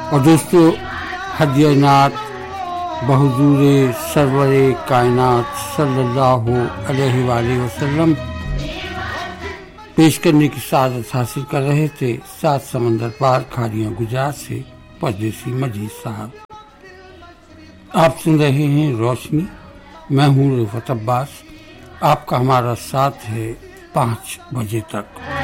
और दोस्तों, हदीनात बहुजूरे सरवरे कायनात सल्लल्लाहु अलैहि वसल्लम पेश करने की सादत हासिल कर रहे थे 7 समंदर पार खाड़ियां गुजरात से परदेसी मजीद साहब। आप सुन रहे हैं रोशनी, मैं हूँ रिफत अब्बास। आपका हमारा साथ है 5 बजे तक।